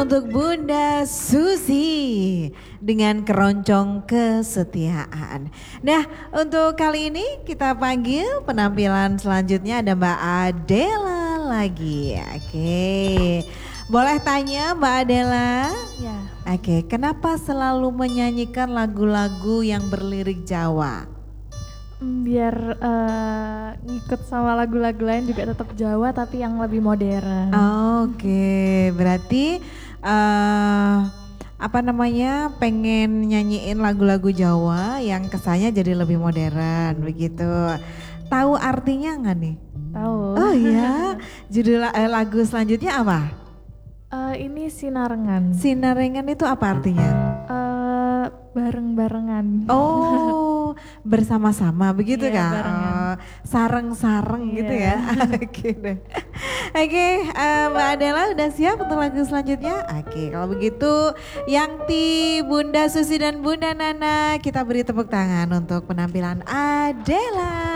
Untuk Bunda Susi dengan keroncong kesetiaan. Nah, untuk kali ini kita panggil penampilan selanjutnya ada Mbak Adela lagi. Oke. Boleh tanya Mbak Adela? Ya. Oke, kenapa selalu menyanyikan lagu-lagu yang berlirik Jawa? Biar ngikut sama lagu-lagu lain juga tetap Jawa tapi yang lebih modern. Oke, berarti pengen nyanyiin lagu-lagu Jawa yang kesannya jadi lebih modern begitu. Tahu artinya nggak nih? Tahu. Oh iya, judul lagu selanjutnya apa? Ini Sinarengan. Sinarengan itu apa artinya? Bareng-barengan. Oh, bersama-sama begitu Iya, kan? barengan. Oh, sareng-sareng gitu ya. Oke deh. Oke, Mbak Adela udah siap untuk lagu selanjutnya? Oke, kalau begitu Yangti, Bunda Susi dan Bunda Nana, kita beri tepuk tangan untuk penampilan Adela.